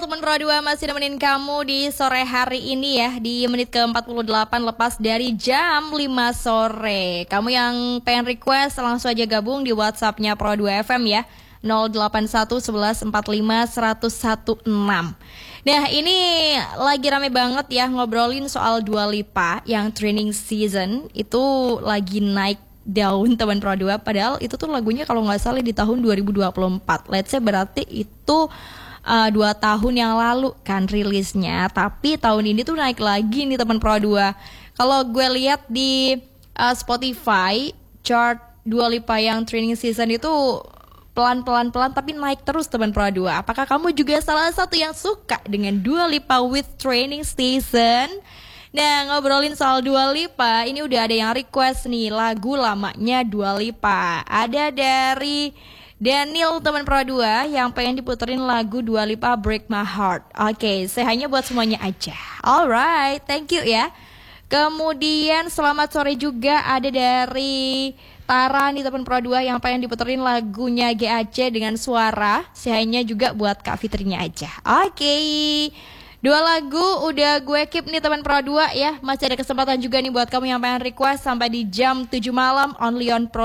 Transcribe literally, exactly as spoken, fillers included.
teman Pro dua masih nemenin kamu di sore hari ini ya, di menit ke empat puluh delapan lepas dari jam lima sore. Kamu yang pengen request langsung aja gabung di WhatsApp-nya Pro dua F M ya, nol delapan satu sebelas empat lima seratus enam belas. Nah, ini lagi rame banget ya ngobrolin soal Dua Lipa yang training season itu lagi naik daun teman Pro dua. Padahal itu tuh lagunya kalau nggak salah di tahun dua ribu dua puluh empat. Let's say berarti itu uh, dua tahun yang lalu kan rilisnya. Tapi tahun ini tuh naik lagi nih teman Pro dua. Kalau gue lihat di uh, Spotify chart Dua Lipa yang training season itu pelan-pelan-pelan tapi naik terus teman Pro dua. Apakah kamu juga salah satu yang suka dengan Dua Lipa with training season? Nah, ngobrolin soal Dua Lipa, ini udah ada yang request nih lagu lamanya Dua Lipa. Ada dari Daniel teman Pro dua yang pengen diputerin lagu Dua Lipa Break My Heart. Oke, saya hanya buat semuanya aja. Alright, thank you ya. Kemudian selamat sore juga ada dari Tara nih teman Pro dua yang pengen diputerin lagunya G A C dengan suara. Saya hanya juga buat Kak Fitrinya aja. Oke. Dua lagu udah gue keep nih teman Pro dua ya. Masih ada kesempatan juga nih buat kamu yang pengen request sampai di jam tujuh malam only on Pro